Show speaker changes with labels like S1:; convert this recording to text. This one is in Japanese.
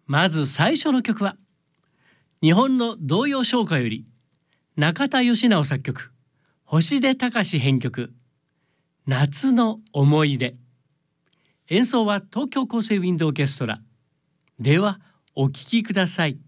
S1: まず最初の曲は日本の童謡唱歌より中田喜直作曲、星出隆編曲、夏の思い出。演奏は東京厚生ウィンドオーケストラ。ではお聴きください。